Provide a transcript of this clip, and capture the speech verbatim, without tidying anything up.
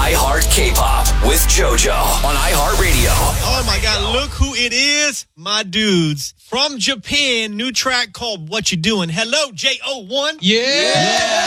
iHeart K-Pop with JoJo on iHeartRadio. Oh my God, look who it is. My dudes from Japan. New track called What You Doing. Hello, J O one. Yeah. yeah.